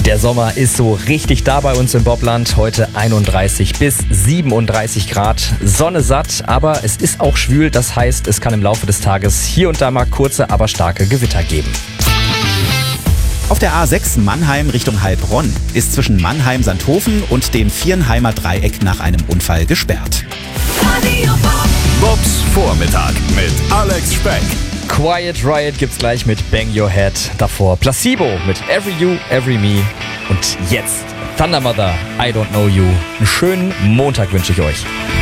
Der Sommer ist so richtig da bei uns im Bobland. Heute 31 bis 37 Grad, Sonne satt, aber es ist auch schwül. Das heißt, es kann im Laufe des Tages hier und da mal kurze, aber starke Gewitter geben. Auf der A6 Mannheim Richtung Heilbronn ist zwischen Mannheim-Sandhofen und dem Viernheimer Dreieck nach einem Unfall gesperrt. Bobs Vormittag mit Alex Speck. Quiet Riot gibt's gleich mit Bang Your Head. Davor Placebo mit Every You, Every Me. Und jetzt Thunder Mother, I Don't Know You. Einen schönen Montag wünsche ich euch.